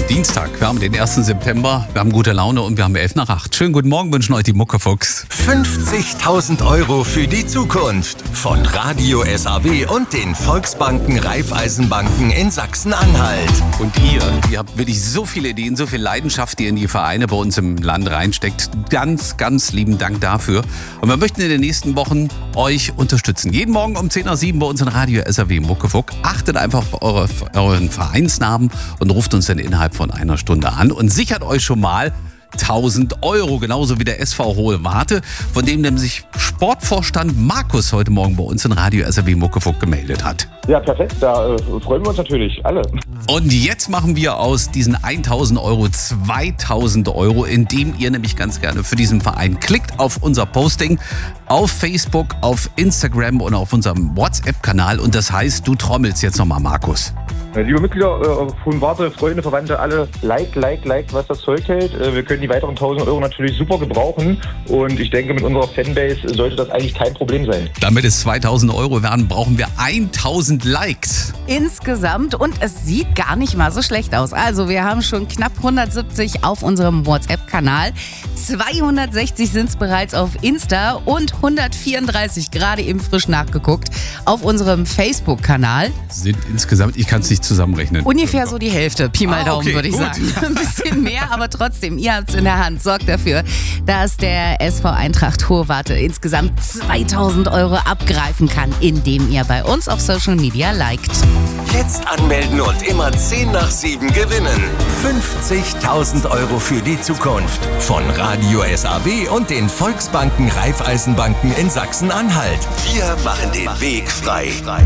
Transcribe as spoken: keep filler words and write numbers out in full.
Dienstag. Wir haben den ersten September, wir haben gute Laune und wir haben elf nach acht. Schönen guten Morgen, wünschen euch die Muckefuchs. fünfzigtausend Euro für die Zukunft von Radio S A W und den Volksbanken Raiffeisenbanken in Sachsen-Anhalt. Und ihr, ihr habt wirklich so viele Ideen, so viel Leidenschaft, die ihr in die Vereine bei uns im Land reinsteckt. Ganz, ganz lieben Dank dafür. Und wir möchten in den nächsten Wochen euch unterstützen. Jeden Morgen um zehn nach sieben bei uns in Radio S A W Muckefuck. Achtet einfach auf eure, euren Vereinsnamen und ruft uns dann innerhalb von einer Stunde an und sichert euch schon mal tausend Euro, genauso wie der S V Hohe Warte, von dem dem sich Sportvorstand Markus heute Morgen bei uns in Radio S A W Muckefuck gemeldet hat. Ja, perfekt, da äh, freuen wir uns natürlich alle. Und jetzt machen wir aus diesen tausend Euro zweitausend Euro, indem ihr nämlich ganz gerne für diesen Verein klickt auf unser Posting auf Facebook, auf Instagram und auf unserem WhatsApp-Kanal. Und das heißt, du trommelst jetzt nochmal, Markus. Liebe Mitglieder äh, von Warte, Freunde, Verwandte, alle like, like, like, was das Zeug hält. Äh, wir können die weiteren tausend Euro natürlich super gebrauchen und ich denke, mit unserer Fanbase sollte das eigentlich kein Problem sein. Damit es zweitausend Euro werden, brauchen wir tausend Likes. Insgesamt und es sieht gar nicht mal so schlecht aus. Also wir haben schon knapp hundertsiebzig auf unserem WhatsApp-Kanal, zweihundertsechzig sind es bereits auf Insta und hundertvierunddreißig, gerade eben frisch nachgeguckt, auf unserem Facebook-Kanal. Sind insgesamt, ich kann es nicht zusammenrechnen. Ungefähr so die Hälfte, Pi mal Ah, Daumen, okay, würde ich gut. sagen. Ein bisschen mehr, aber trotzdem, ihr habt es in der Hand. Sorgt dafür, dass der S V Eintracht Hohe Warte insgesamt zweitausend Euro abgreifen kann, indem ihr bei uns auf Social Media liked. Jetzt anmelden und immer zehn nach sieben gewinnen. fünfzigtausend Euro für die Zukunft von Radio S A W und den Volksbanken Raiffeisenbanken in Sachsen-Anhalt. Wir machen den Weg frei.